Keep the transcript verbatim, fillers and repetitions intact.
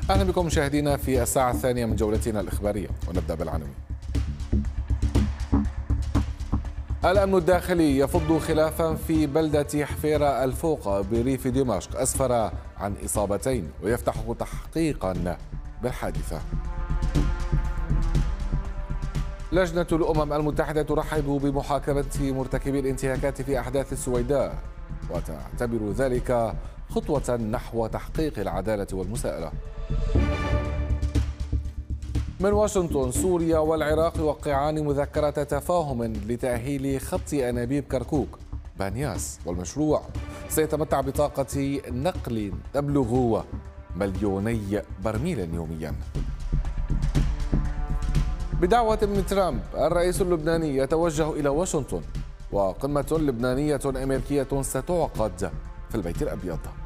أهلا بكم مشاهدينا في الساعة الثانية من جولتنا الإخبارية، ونبدأ بالعناوين. الأمن الداخلي يفض خلافا في بلدة حفيرة الفوق بريف دمشق أسفر عن إصابتين ويفتح تحقيقا بالحادثة. لجنة الأمم المتحدة ترحب بمحاكمة مرتكبي الانتهاكات في أحداث السويداء وتعتبر ذلك خطوة نحو تحقيق العدالة والمساءلة. من واشنطن، سوريا والعراق يوقعان مذكرة تفاهم لتأهيل خط أنابيب كركوك بانياس، والمشروع سيتمتع بطاقة نقل تبلغ مليوني برميل يوميا. بدعوة من ترامب، الرئيس اللبناني يتوجه إلى واشنطن وقمة لبنانية أمريكية ستعقد في البيت الأبيض.